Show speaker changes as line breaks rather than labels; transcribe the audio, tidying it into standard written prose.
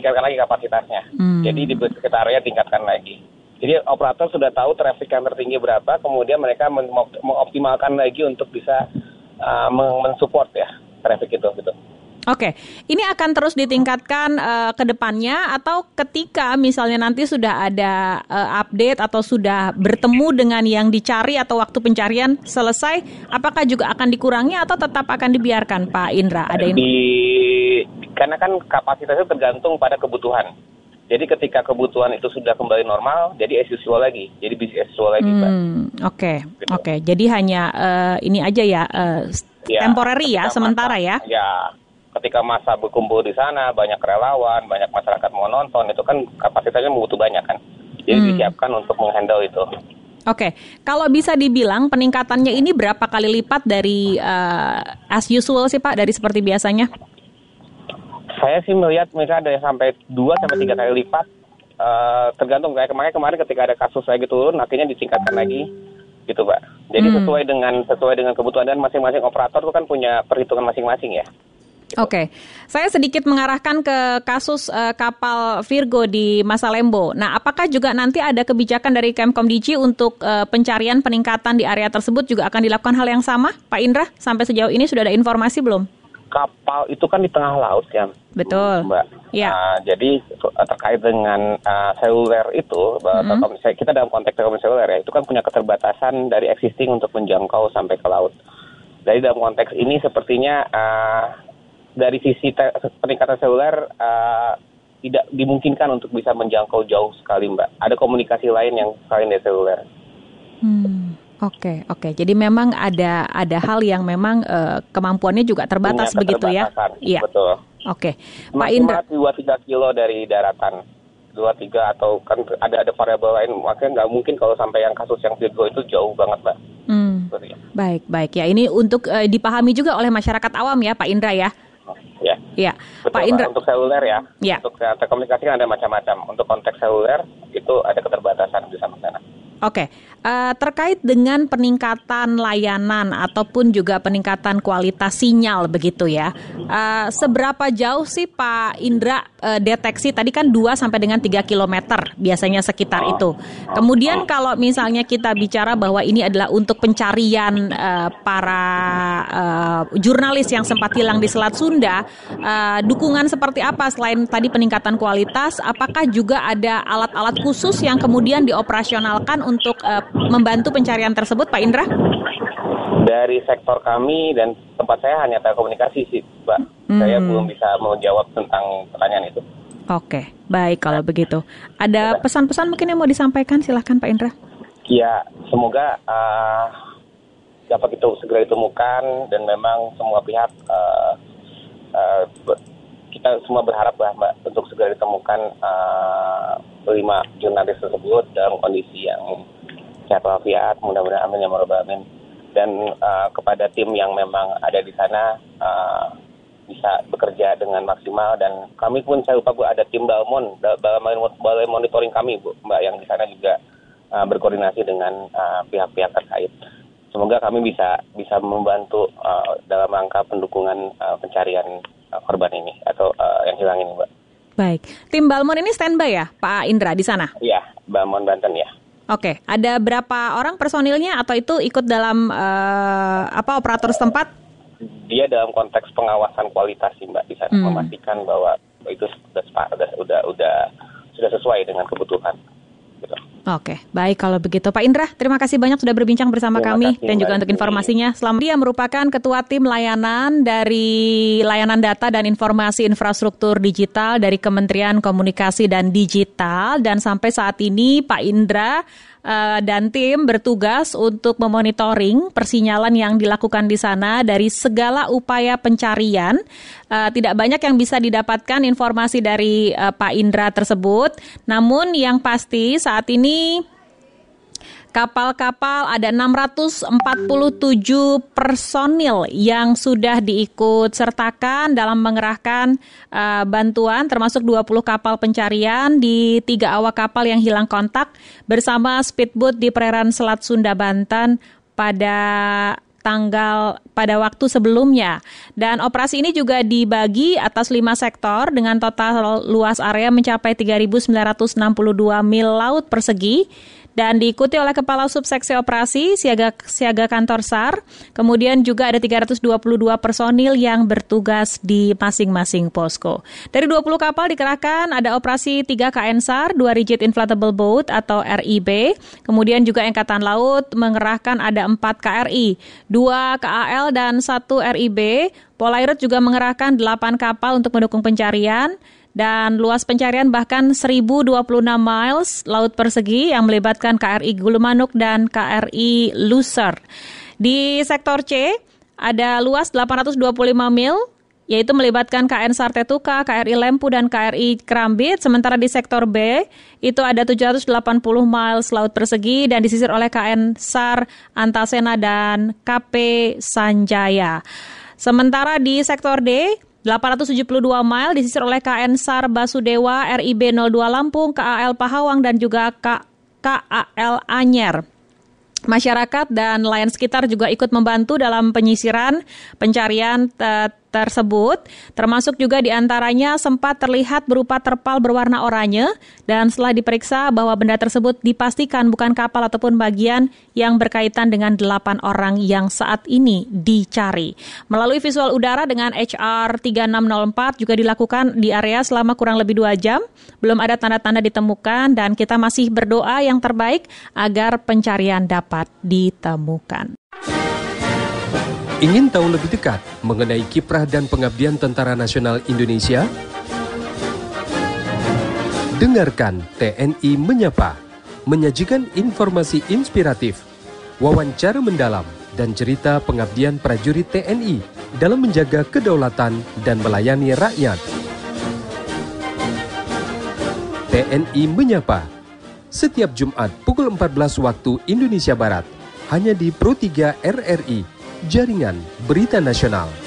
ditingkatkan lagi kapasitasnya. Jadi di sekitar area tingkatkan lagi. Jadi operator sudah tahu traffic yang tertinggi berapa, kemudian mereka mengoptimalkan lagi untuk bisa mensupport ya traffic itu gitu.
Oke, ini akan terus ditingkatkan ke depannya atau ketika misalnya nanti sudah ada update atau sudah bertemu dengan yang dicari atau waktu pencarian selesai, apakah juga akan dikurangi atau tetap akan dibiarkan, Pak Indra?
Karena kan kapasitasnya tergantung pada kebutuhan. Jadi ketika kebutuhan itu sudah kembali normal, jadi as usual lagi, jadi bisnis as usual lagi, Pak.
Oke. Jadi hanya ini aja ya, temporary ya, sementara ya.
Ya. Ketika masa berkumpul di sana, banyak relawan, banyak masyarakat mau nonton, itu kan kapasitasnya butuh banyak kan. Jadi disiapkan untuk menghandle itu.
Oke, kalau bisa dibilang peningkatannya ini berapa kali lipat dari as usual sih Pak, dari seperti biasanya?
Saya sih melihat mereka ada yang sampai 2-3 kali lipat. Tergantung kayak kemarin ketika ada kasus lagi turun, akhirnya ditingkatkan lagi gitu Pak. Jadi sesuai dengan kebutuhan, dan masing-masing operator itu kan punya perhitungan masing-masing ya.
Oke, saya sedikit mengarahkan ke kasus kapal Virgo di Masalembo. Nah, apakah juga nanti ada kebijakan dari Kemkomdiji untuk pencarian peningkatan di area tersebut juga akan dilakukan hal yang sama, Pak Indra? Sampai sejauh ini sudah ada informasi belum?
Kapal itu kan di tengah laut ya,
betul,
Mbak.
Ya.
Jadi terkait dengan seluler itu, kita dalam konteks telekomunikasi seluler ya, itu kan punya keterbatasan dari existing untuk menjangkau sampai ke laut. Jadi dalam konteks ini sepertinya dari sisi peningkatan seluler tidak dimungkinkan untuk bisa menjangkau jauh sekali, Mbak. Ada komunikasi lain yang selain dari seluler.
Oke. Jadi memang ada hal yang memang kemampuannya juga terbatas begitu ya?
Iya. Betul.
Oke. Pak Indra.
2-3 kilo dari daratan. 2-3 atau kan ada variabel lain. Makanya nggak mungkin kalau sampai yang kasus yang Virgo itu jauh banget, Mbak.
Baik. Ya, ini untuk dipahami juga oleh masyarakat awam ya, Pak Indra ya? Ya.
Betul,
Pak Indra.
Untuk seluler ya. Untuk telekomunikasi kan ada macam-macam. Untuk konteks seluler itu ada keterbatasan di sana.
Oke, terkait dengan peningkatan layanan ataupun juga peningkatan kualitas sinyal begitu ya, seberapa jauh sih Pak Indra deteksi tadi kan 2 sampai dengan 3 kilometer biasanya sekitar itu. Kemudian kalau misalnya kita bicara bahwa ini adalah untuk pencarian para jurnalis yang sempat hilang di Selat Sunda, dukungan seperti apa selain tadi peningkatan kualitas, apakah juga ada alat-alat khusus yang kemudian dioperasionalkan untuk membantu pencarian tersebut, Pak Indra?
Dari sektor kami dan tempat saya hanya telekomunikasi sih, Mbak. Saya belum bisa menjawab tentang pertanyaan itu.
Oke, baik kalau begitu. Ada pesan-pesan mungkin yang mau disampaikan, silahkan Pak Indra.
Ya, semoga dapat itu segera ditemukan dan memang semua pihak kita semua berharap Mbak untuk segera ditemukan 5 jurnalis tersebut dalam kondisi yang sehat walafiat, mudah-mudahan amin ya rabbal alamin. Dan kepada tim yang memang ada di sana bisa bekerja dengan maksimal, dan kami pun saya lupa Bu, ada tim balai monitoring kami Bu, Mbak, yang di sana juga berkoordinasi dengan pihak-pihak terkait. Semoga kami bisa membantu dalam rangka pendukungan pencarian korban ini atau yang hilang ini, Mbak.
Baik, tim Balmon ini standby ya, Pak Indra di sana?
Iya, Balmon Banten ya.
Oke, ada berapa orang personilnya atau itu ikut dalam operator setempat?
Dia dalam konteks pengawasan kualitas sih Mbak di sana, memastikan bahwa itu sudah sesuai dengan kebutuhan. Gitu.
Oke, baik kalau begitu. Pak Indra, terima kasih banyak sudah berbincang bersama kami dan juga untuk informasinya. Selamat. Dia merupakan Ketua Tim Layanan dari Layanan Data dan Informasi Infrastruktur Digital dari Kementerian Komunikasi dan Digital, dan sampai saat ini Pak Indra dan tim bertugas untuk memonitoring persinyalan yang dilakukan di sana dari segala upaya pencarian. Tidak banyak yang bisa didapatkan informasi dari Pak Indra tersebut. Namun yang pasti saat ini kapal-kapal ada 647 personil yang sudah diikut sertakan dalam mengerahkan bantuan, termasuk 20 kapal pencarian di 3 awak kapal yang hilang kontak bersama speedboat di perairan Selat Sunda, Banten pada pada waktu sebelumnya. Dan operasi ini juga dibagi atas 5 sektor dengan total luas area mencapai 3.962 mil laut persegi. Dan diikuti oleh Kepala Subseksi Operasi Siaga Kantor SAR. Kemudian juga ada 322 personil yang bertugas di masing-masing posko. Dari 20 kapal dikerahkan ada operasi 3 KN SAR, 2 Rigid Inflatable Boat atau RIB. Kemudian juga Angkatan Laut mengerahkan ada 4 KRI, 2 KAL dan 1 RIB. Polairut juga mengerahkan 8 kapal untuk mendukung pencarian. Dan luas pencarian bahkan 1.026 miles laut persegi yang melibatkan KRI Gulumanuk dan KRI Loser. Di sektor C ada luas 825 mil, yaitu melibatkan KN SAR Tetuka, KRI Lempu, dan KRI Kerambit. Sementara di sektor B itu ada 780 miles laut persegi dan disisir oleh KN SAR Antasena dan KP Sanjaya. Sementara di sektor D, 872 mile disisir oleh KN SAR Basudewa, RIB 02 Lampung, KAL Pahawang, dan juga KAL Anyer. Masyarakat dan nelayan sekitar juga ikut membantu dalam penyisiran pencarian tersebut, termasuk juga diantaranya sempat terlihat berupa terpal berwarna oranye dan setelah diperiksa bahwa benda tersebut dipastikan bukan kapal ataupun bagian yang berkaitan dengan 8 orang yang saat ini dicari. Melalui visual udara dengan HR 3604 juga dilakukan di area selama kurang lebih 2 jam. Belum ada tanda-tanda ditemukan dan kita masih berdoa yang terbaik agar pencarian dapat ditemukan.
Ingin tahu lebih dekat mengenai kiprah dan pengabdian Tentara Nasional Indonesia? Dengarkan TNI Menyapa, menyajikan informasi inspiratif, wawancara mendalam, dan cerita pengabdian prajurit TNI dalam menjaga kedaulatan dan melayani rakyat. TNI Menyapa, setiap Jumat pukul 14 waktu Indonesia Barat, hanya di Pro 3 RRI, Jaringan Berita Nasional.